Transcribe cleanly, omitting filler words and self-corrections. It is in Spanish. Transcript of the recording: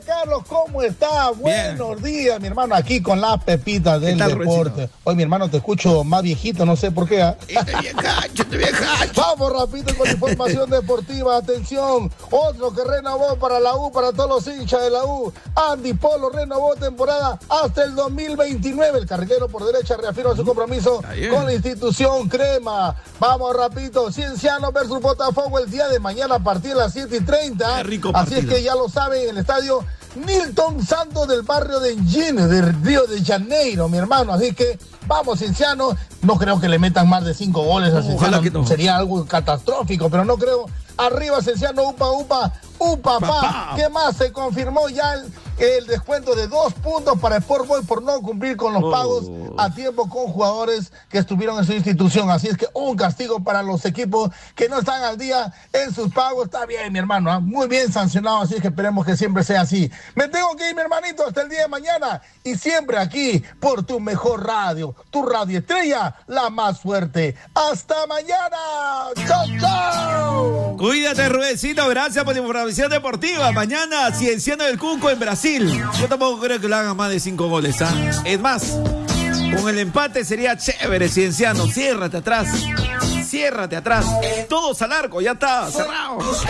Carlos, ¿cómo está? Buenos días, mi hermano, aquí con las pepitas del deporte. Hoy, mi hermano, te escucho más viejito, no sé por qué. Te viejacho. Vamos rapidito con información deportiva. Atención, otro que renovó para la U, para todos los hinchas de la U. Andy Polo renovó temporada hasta el 2029. El carrilero por derecha reafirma su compromiso con la institución crema. Vamos rapidito, Cienciano versus Botafogo el día de mañana a partir de las 7:30. Así es que ya lo saben, en el estadio Nilton Santos del barrio de Engine, del Río de Janeiro, mi hermano. Así que vamos, Cienciano. No creo que le metan más de 5 goles a Cienciano. No. Sería algo catastrófico, pero no creo. Arriba, Cienciano, upa, papá. ¿Qué más? Se confirmó ya el descuento de 2 puntos para Sport Boys por no cumplir con los pagos a tiempo con jugadores que estuvieron en su institución. Así es que un castigo para los equipos que no están al día en sus pagos. Está bien, mi hermano, muy bien sancionado, así es que esperemos que siempre sea así. Me tengo que ir, mi hermanito, hasta el día de mañana y siempre aquí por tu mejor radio, tu radio estrella, la más fuerte. ¡Hasta mañana! ¡Chao! Cuídate, Rubéncito, gracias por la información deportiva. Mañana, Cienciano del Cunco en Brasil. Yo tampoco creo que lo hagan más de 5 goles, ¿ah? Es más, con el empate sería chévere, Cienciano. Ciérrate atrás. Todos al arco, ya está, cerrado.